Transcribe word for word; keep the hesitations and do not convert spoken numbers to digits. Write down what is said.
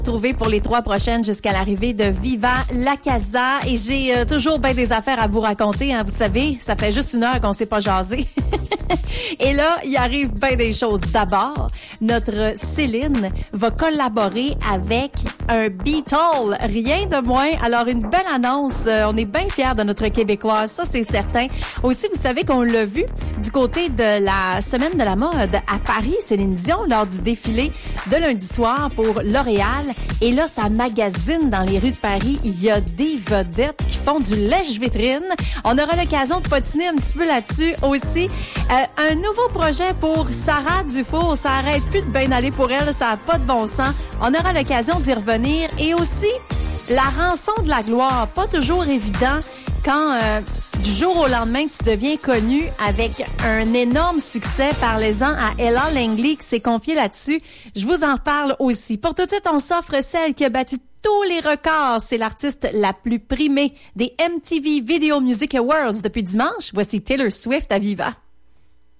Trouvé pour les trois prochaines jusqu'à l'arrivée de Viva la Casa. Et j'ai euh, toujours bien des affaires à vous raconter. Hein. Vous savez, ça fait juste une heure qu'on s'est pas jasé. Et là, il arrive bien des choses. D'abord, notre Céline va collaborer avec un Beatle. Rien de moins. Alors, une belle annonce. Euh, on est bien fiers de notre Québécoise. Ça, c'est certain. Aussi, vous savez qu'on l'a vu du côté de la Semaine de la mode à Paris, Céline Dion, lors du défilé de lundi soir pour L'Oréal. Et là, ça magasine dans les rues de Paris. Il y a des vedettes qui font du lèche-vitrine. On aura l'occasion de patiner un petit peu là-dessus aussi. Euh, un nouveau projet pour Sarah Dufour. Ça arrête plus de bien aller pour elle. Ça n'a pas de bon sens. On aura l'occasion d'y revenir. Et aussi, la rançon de la gloire. Pas toujours évident quand euh, du jour au lendemain tu deviens connu avec un énorme succès. Parlez-en à Ella Langley qui s'est confiée là-dessus. Je vous en parle aussi. Pour tout de suite, on s'offre celle qui a battu tous les records. C'est l'artiste la plus primée des M T V Video Music Awards depuis dimanche. Voici Taylor Swift à Viva.